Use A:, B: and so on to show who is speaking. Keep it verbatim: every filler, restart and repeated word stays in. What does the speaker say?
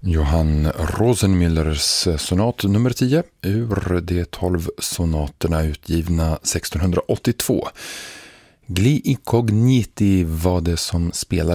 A: Johann Rosenmüllers sonat nummer tio ur de tolv sonaterna utgivna sextonhundraåttiotvå. Gli incogniti var det som spelade